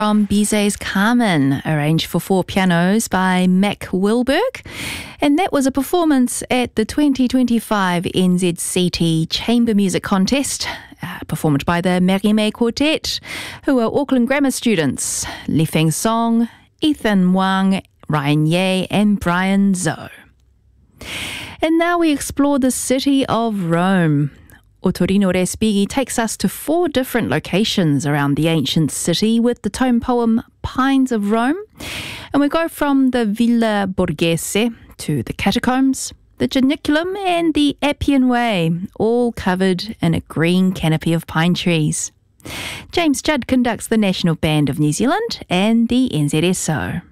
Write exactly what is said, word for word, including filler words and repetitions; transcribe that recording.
from Bizet's Carmen, arranged for four pianos by Mac Wilberg. And that was a performance at the twenty twenty-five N Z C T Chamber Music Contest, uh, performed by the Merime Quartet, who are Auckland Grammar students, Li Feng Song, Ethan Wang, Ryan Ye and Brian Zoe. And now we explore the city of Rome. Otorino Respighi takes us to four different locations around the ancient city with the tone poem Pines of Rome. And we go from the Villa Borghese to the catacombs, the Janiculum and the Appian Way, all covered in a green canopy of pine trees. James Judd conducts the National Band of New Zealand and the N Z S O.